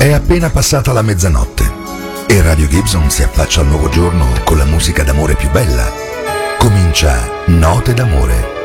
È appena passata la mezzanotte e Radio Gibson si affaccia al nuovo giorno con la musica d'amore più bella. Comincia Note d'amore.